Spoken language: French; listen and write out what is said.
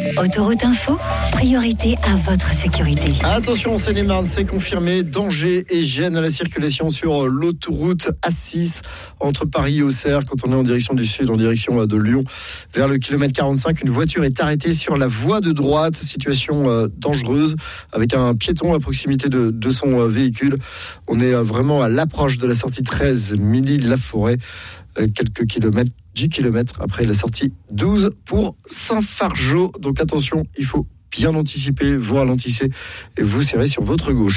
Autoroute Info, priorité à votre sécurité. Attention, en Seine-et-Marne, c'est confirmé. Danger et gêne à la circulation sur l'autoroute A6 entre Paris et Auxerre. Quand on est en direction du sud, en direction de Lyon, vers le kilomètre 45, une voiture est arrêtée sur la voie de droite. Situation dangereuse avec un piéton à proximité de son véhicule. On est vraiment à l'approche de la sortie 13, Milly-la-Forêt. Quelques kilomètres, 10 kilomètres après la sortie 12 pour Saint-Fargeau. Donc attention, il faut bien anticiper, vous ralentissez et vous serrez sur votre gauche.